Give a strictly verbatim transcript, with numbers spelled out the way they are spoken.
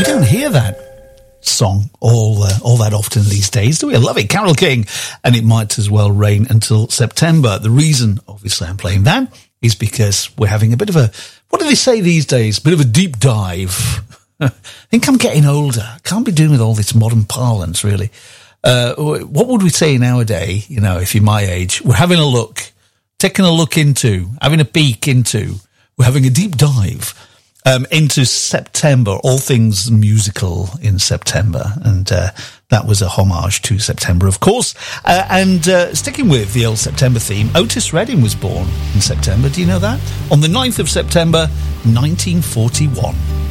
We don't hear that song all uh, all that often these days, do we? I love it. Carole King, and It Might As Well Rain Until September. The reason, obviously, I'm playing that is because we're having a bit of a, what do they say these days? Bit of a deep dive. I think I'm getting older. Can't be doing with all this modern parlance, really. Uh, what would we say nowadays, you know, if you're my age? We're having a look, taking a look into, having a peek into, we're having a deep dive um, into September, all things musical in September. And uh, that was a homage to September, of course. Uh, and uh, sticking with the old September theme, Otis Redding was born in September. Do you know that? On the ninth of September, nineteen forty-one.